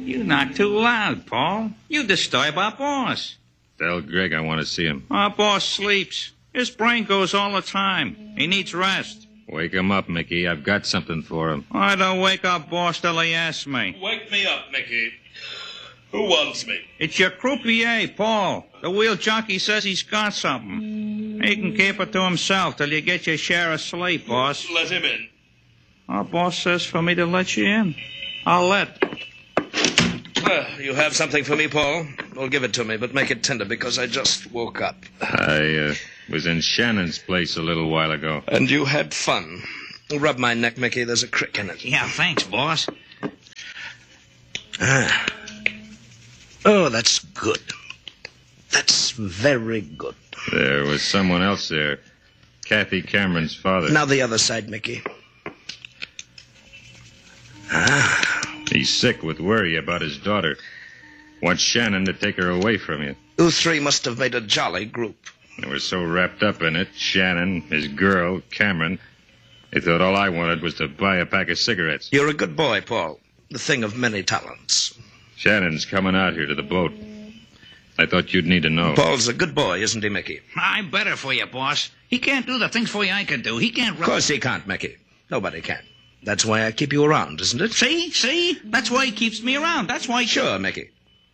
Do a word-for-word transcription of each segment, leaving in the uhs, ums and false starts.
You're not too loud, Paul. You disturb our boss. Tell Greg I want to see him. Our boss sleeps. His brain goes all the time. He needs rest. Wake him up, Mickey. I've got something for him. I don't wake our boss till he asks me. Wake me up, Mickey. Who wants me? It's your croupier, Paul. The wheel junkie says he's got something. He can keep it to himself till you get your share of sleep, boss. Let him in. Our boss says for me to let you in. I'll let. Uh, you have something for me, Paul? Well, give it to me, but make it tender because I just woke up. I uh, was in Shannon's place a little while ago. And you had fun. Rub my neck, Mickey. There's a crick in it. Yeah, thanks, boss. Ah. Oh, that's good. That's very good. There was someone else there. Kathy Cameron's father. Now the other side, Mickey. Ah. He's sick with worry about his daughter. Wants Shannon to take her away from you. You three must have made a jolly group. They were so wrapped up in it, Shannon, his girl, Cameron, they thought all I wanted was to buy a pack of cigarettes. You're a good boy, Paul. The thing of many talents. Shannon's coming out here to the boat. I thought you'd need to know. Paul's a good boy, isn't he, Mickey? I'm better for you, boss. He can't do the things for you I can do. He can't... Of course he can't, Mickey. Nobody can. That's why I keep you around, isn't it? See? See? That's why he keeps me around. That's why... Sure, Mickey.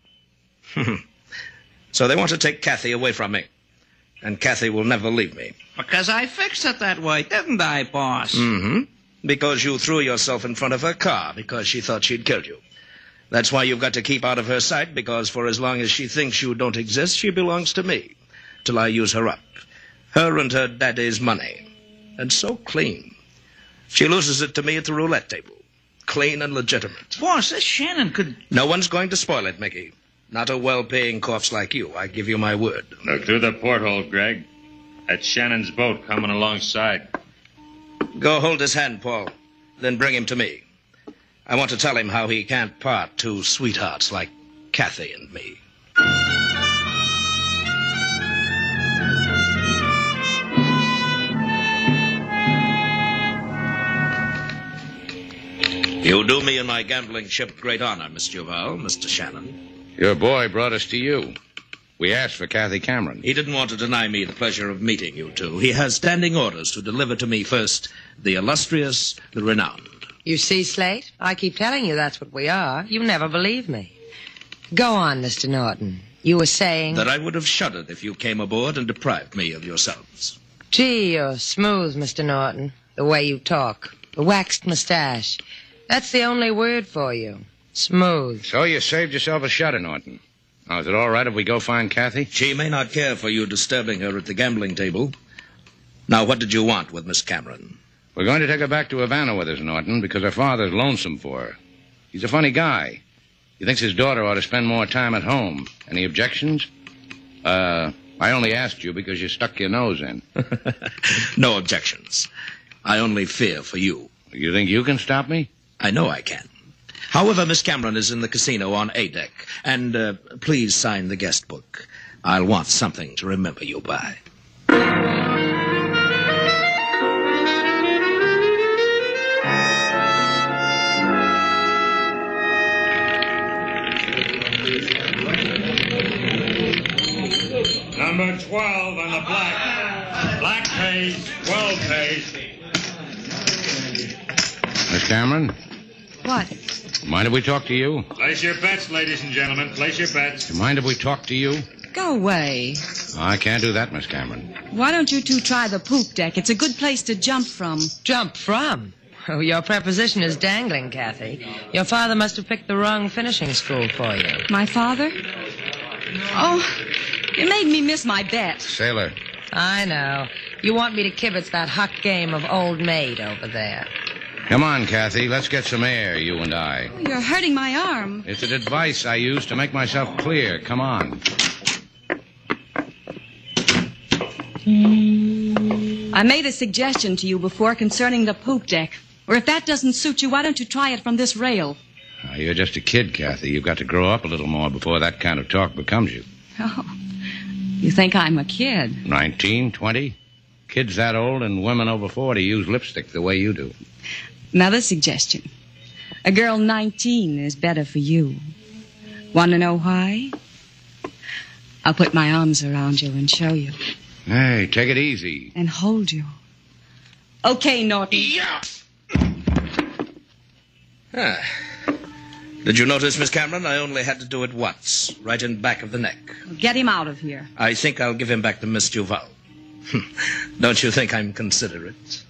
So they want to take Kathy away from me. And Kathy will never leave me. Because I fixed it that way, didn't I, boss? Mm-hmm. Because you threw yourself in front of her car because she thought she'd killed you. That's why you've got to keep out of her sight, because for as long as she thinks you don't exist, she belongs to me. Till I use her up. Her and her daddy's money. And so clean. She loses it to me at the roulette table. Clean and legitimate. Boss, this Shannon could... No one's going to spoil it, Mickey. Not a well-paying corpse like you. I give you my word. Look through the porthole, Greg. That's Shannon's boat coming alongside. Go hold his hand, Paul. Then bring him to me. I want to tell him how he can't part two sweethearts like Kathy and me. You do me and my gambling ship great honor, Miss Duval, Mister Shannon. Your boy brought us to you. We asked for Kathy Cameron. He didn't want to deny me the pleasure of meeting you two. He has standing orders to deliver to me first the illustrious, the renowned. You see, Slate? I keep telling you that's what we are. You never believe me. Go on, Mister Norton. You were saying... That I would have shuddered if you came aboard and deprived me of yourselves. Gee, you're smooth, Mister Norton. The way you talk. The waxed mustache. That's the only word for you. Smooth. So you saved yourself a shudder, Norton. Now, is it all right if we go find Kathy? She may not care for you disturbing her at the gambling table. Now, what did you want with Miss Cameron? We're going to take her back to Havana with us, Norton, because her father's lonesome for her. He's a funny guy. He thinks his daughter ought to spend more time at home. Any objections? Uh, I only asked you because you stuck your nose in. No objections. I only fear for you. You think you can stop me? I know I can. However, Miss Cameron is in the casino on A deck. And uh, please sign the guest book. I'll want something to remember you by. Number twelve on the black. Black pays, twelve pays. Miss Cameron? What? Mind if we talk to you? Place your bets, ladies and gentlemen. Place your bets. Mind if we talk to you? Go away. I can't do that, Miss Cameron. Why don't you two try the poop deck? It's a good place to jump from. Jump from? Oh, your preposition is dangling, Kathy. Your father must have picked the wrong finishing school for you. My father? Oh, you made me miss my bet. Sailor. I know. You want me to kibitz that hot game of old maid over there. Come on, Kathy. Let's get some air, you and I. You're hurting my arm. It's an advice I use to make myself clear. Come on. I made a suggestion to you before concerning the poop deck. Or if that doesn't suit you, why don't you try it from this rail? Now, you're just a kid, Kathy. You've got to grow up a little more before that kind of talk becomes you. Oh, you think I'm a kid? Nineteen, twenty? Kids that old and women over forty use lipstick the way you do. Another suggestion. A girl nineteen is better for you. Want to know why? I'll put my arms around you and show you. Hey, take it easy. And hold you. Okay, Norton. Yeah. Ah. Did you notice, Miss Cameron? I only had to do it once, right in back of the neck. Get him out of here. I think I'll give him back to Miss Duval. Don't you think I'm considerate?